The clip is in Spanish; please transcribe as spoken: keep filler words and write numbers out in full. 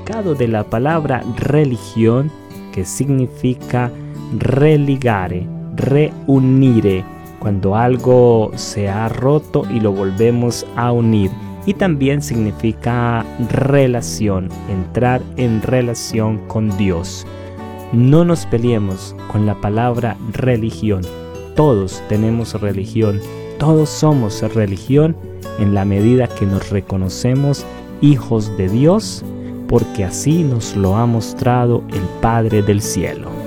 significado de la palabra religión, que significa religare, reunire, cuando algo se ha roto y lo volvemos a unir. Y también significa relación, entrar en relación con Dios. No nos peleemos con la palabra religión. Todos tenemos religión, todos somos religión en la medida que nos reconocemos hijos de Dios, porque así nos lo ha mostrado el Padre del Cielo.